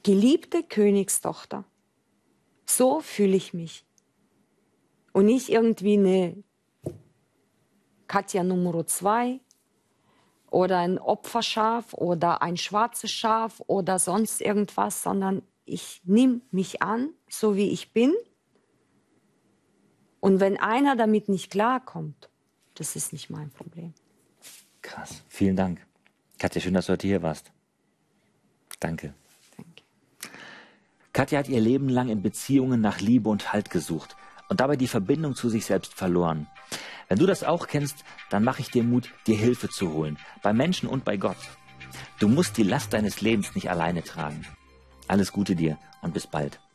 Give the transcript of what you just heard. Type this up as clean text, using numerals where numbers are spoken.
geliebte Königstochter. So fühle ich mich. Und nicht irgendwie eine Katja Nummer 2 oder ein Opferschaf oder ein schwarzes Schaf oder sonst irgendwas, sondern ich nehme mich an, so wie ich bin. Und wenn einer damit nicht klarkommt, das ist nicht mein Problem. Krass, vielen Dank. Katja, schön, dass du heute hier warst. Danke. Danke. Katja hat ihr Leben lang in Beziehungen nach Liebe und Halt gesucht und dabei die Verbindung zu sich selbst verloren. Wenn du das auch kennst, dann mache ich dir Mut, dir Hilfe zu holen, bei Menschen und bei Gott. Du musst die Last deines Lebens nicht alleine tragen. Alles Gute dir und bis bald.